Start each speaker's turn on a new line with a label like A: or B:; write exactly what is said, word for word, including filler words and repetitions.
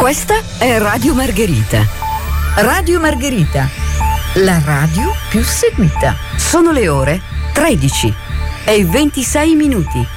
A: Questa è Radio Margherita. Radio Margherita, la radio più seguita. Sono le ore tredici e ventisei minuti.